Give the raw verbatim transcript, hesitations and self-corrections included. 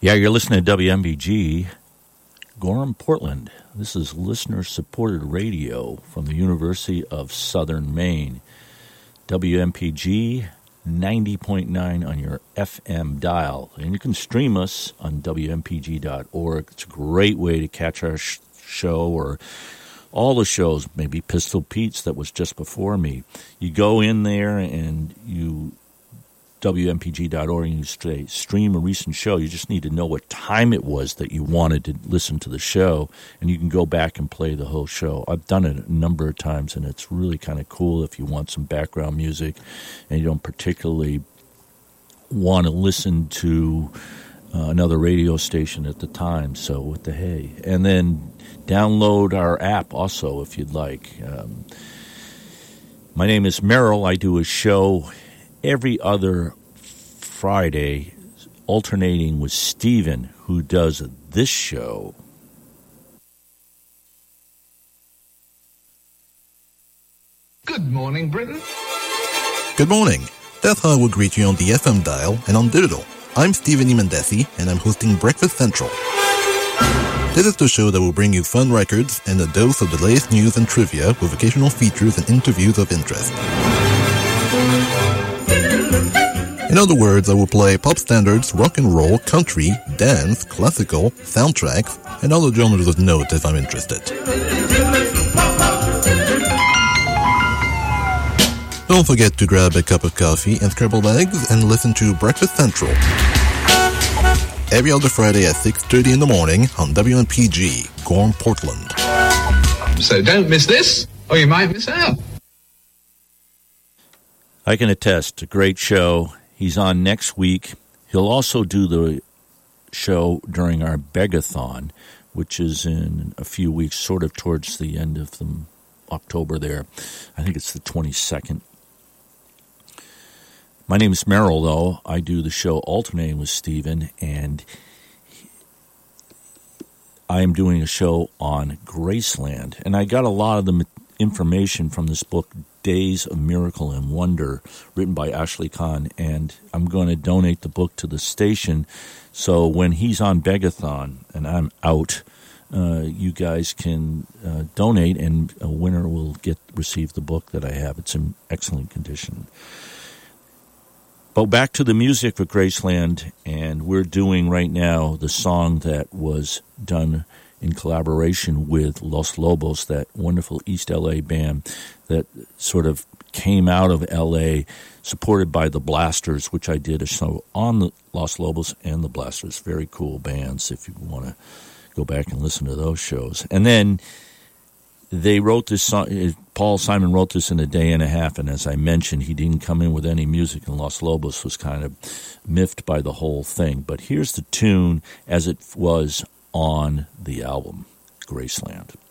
Yeah, you're listening to W M B G, Gorham, Portland. This is listener-supported radio from the University of Southern Maine. W M P G ninety point nine on your F M dial. And you can stream us on W M P G dot org. It's a great way to catch our sh- show or all the shows, maybe Pistol Pete's that was just before me. You go in there and you W M P G dot org and you say, stream a recent show. You just need to know what time it was that you wanted to listen to the show, and you can go back and play the whole show. I've done it a number of times, and it's really kind of cool if you want some background music and you don't particularly want to listen to uh, another radio station at the time. So what the hey. And then download our app also if you'd like. Um, my name is Merrill. I do a show every other Friday, alternating with Stephen, who does this show. Good morning, Britain. Good morning. That's how I will greet you on the F M dial and on digital. I'm Stephen E. Mendesi, and I'm hosting Breakfast Central. This is the show that will bring you fun records and a dose of the latest news and trivia with occasional features and interviews of interest. In other words, I will play pop standards, rock and roll, country, dance, classical, soundtracks, and other genres of note if I'm interested. Don't forget to grab a cup of coffee and scrambled eggs and listen to Breakfast Central every other Friday at six thirty in the morning on W M P G, Gorham, Portland. So don't miss this, or you might miss out. I can attest, a great show. He's on next week. He'll also do the show during our Begathon, which is in a few weeks, sort of towards the end of the October there. I think it's the twenty-second. My name is Merrill, though. I do the show alternating with Stephen, and I am doing a show on Graceland. And I got a lot of the information from this book, Days of Miracle and Wonder, written by Ashley Kahn, and I'm going to donate the book to the station, so when he's on Begathon and I'm out, uh, you guys can uh, donate, and a winner will get receive the book that I have. It's in excellent condition. But back to the music for Graceland, and we're doing right now the song that was done in collaboration with Los Lobos, that wonderful East L A band that sort of came out of L A, supported by the Blasters, which I did a show on the Los Lobos and the Blasters. Very cool bands if you want to go back and listen to those shows. And then they wrote this song, Paul Simon wrote this in a day and a half, and as I mentioned, he didn't come in with any music, and Los Lobos was kind of miffed by the whole thing. But here's the tune as it was on the album, Graceland.